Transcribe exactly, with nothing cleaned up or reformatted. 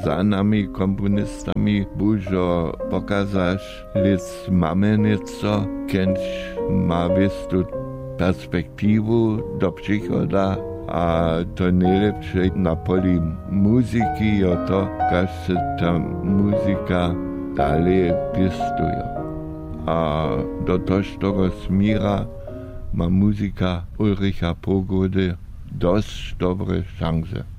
za nami komponistami bužo pokazaš, lic máme něco, kenč má věstu perspektivu do přichoda a to nejlepší na poli muziky je to, kaž se ta muzika dále pěstuje. A do toho smíra má muzika Ulricha Pogody dost dobré šance.